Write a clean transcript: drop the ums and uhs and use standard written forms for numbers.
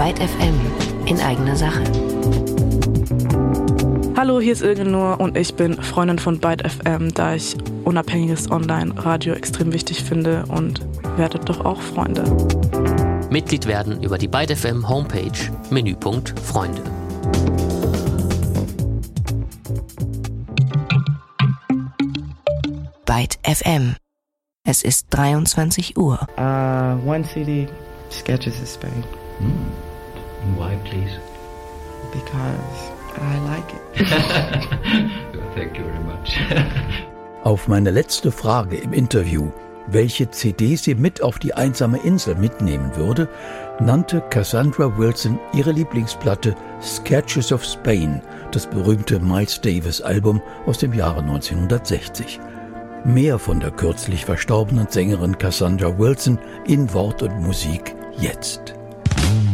Byte FM in eigener Sache. Hallo, hier ist Ilgenur und ich bin Freundin von Byte FM, da ich unabhängiges Online-Radio extrem wichtig finde, und werdet doch auch Freunde. Mitglied werden über die Byte FM Homepage, Menüpunkt Freunde. Byte FM. Es ist 23 Uhr. One CD, Sketches of Spain. Why, please? Because I like it. Thank you very much. Auf meine letzte Frage im Interview, welche CD sie mit auf die einsame Insel mitnehmen würde, nannte Cassandra Wilson ihre Lieblingsplatte Sketches of Spain, das berühmte Miles Davis-Album aus dem Jahre 1960. Mehr von der kürzlich verstorbenen Sängerin Cassandra Wilson in Wort und Musik jetzt.